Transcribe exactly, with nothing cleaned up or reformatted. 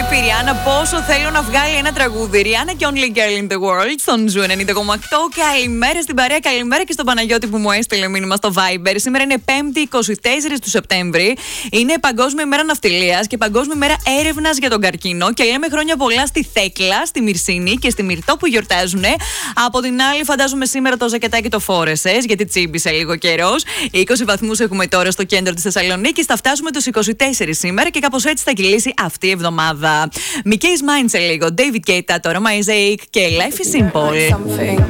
η Ριάννα πόσο θέλω να βγάλει ένα τραγούδι. Ριάννα και Only Girl in the World στον Ζου ενενήντα κόμμα οκτώ. Καλημέρα στην παρέα, καλημέρα και στον Παναγιώτη που μου έστειλε μήνυμα στο Viber. Σήμερα είναι πέμπτη είκοσι τέσσερις του Σεπτέμβρη. Είναι Παγκόσμια ημέρα ναυτιλίας και Παγκόσμια ημέρα έρευνας για τον καρκίνο. Και λέμε χρόνια πολλά στη Θέκλα, στη Μυρσίνη και στη Μυρτό που γιορτάζουν. Από την άλλη, φαντάζομαι σήμερα το ζακετάκι το φόρεσες, γιατί τσίμπησε λίγο καιρός. είκοσι βαθμούς έχουμε τώρα στο κέντρο της Θεσσαλονίκης. Θα φτάσουμε τους είκοσι τέσσερις σήμερα και κάπως έτσι θα κυλήσει αυτή η εβδομάδα. Μικέις Mind σε λίγο. David Guetta, τώρα Mosaic και Life is Simple.